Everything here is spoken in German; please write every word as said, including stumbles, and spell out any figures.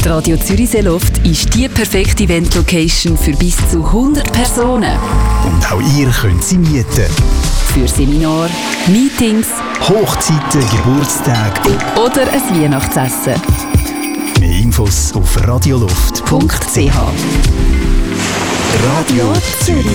Die Radio Zürich Seeloft ist die perfekte Event-Location für bis zu hundert Personen. Und auch ihr könnt sie mieten. Für Seminare, Meetings, Hochzeiten, Geburtstage oder ein Weihnachtsessen. Mehr Infos auf radioloft punkt c h. Radio Zürich.